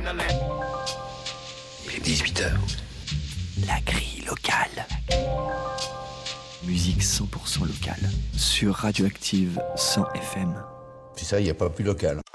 Il est 18h. La grille locale. Musique 100% locale. Sur Radioactive 100 FM. Puis ça, il n'y a pas plus local.